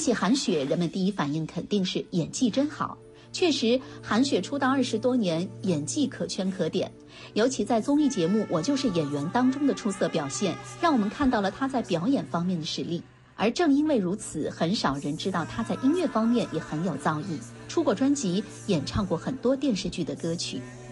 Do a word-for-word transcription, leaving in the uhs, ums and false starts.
起韩雪，人们第一反应肯定是演技真好。确实，韩雪出道二十多年，演技可圈可点，尤其在综艺节目《我就是演员》当中的出色表现，让我们看到了她在表演方面的实力。而正因为如此，很少人知道她在音乐方面也很有造诣，出过专辑，演唱过很多电视剧的歌曲。